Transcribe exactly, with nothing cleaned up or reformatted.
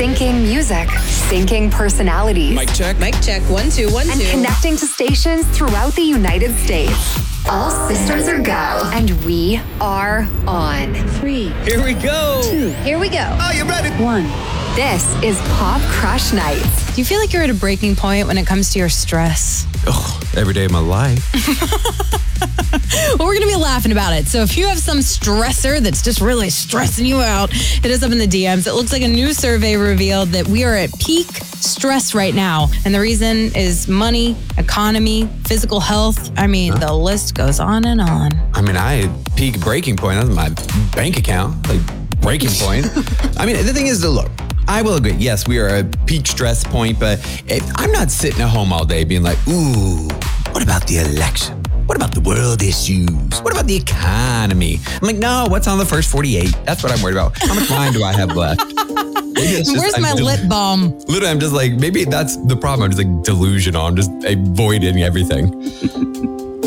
Syncing music, syncing personalities. Mic check. Mic check. One, two, one, and two. connecting to stations throughout the United States. All systems are go, and we are on. Three. Here we go. Two. Here we go. Are you ready? One. This is Pop Crush Nights. Do you feel like you're at a breaking point when it comes to your stress? Oh, every day of my life. Well, we're going to be laughing about it. So if you have some stressor that's just really stressing you out, hit us up in the D Ms. It looks like a new survey revealed that we are at peak stress right now. And the reason is money, economy, physical health. I mean, huh? The list goes on and on. I mean, I had peak breaking point. That was my bank account. Like, breaking point. I mean, the thing is, to look, I will agree. Yes, we are at peak stress point, but if, I'm not sitting at home all day being like, ooh, what about the election? What about the world issues? What about the economy? I'm like, no, what's on the first forty-eight? That's what I'm worried about. How much wine do I have left? Just, Where's I'm my del- lip balm? Literally, I'm just like, maybe that's the problem. I'm just like delusional. I'm just avoiding everything.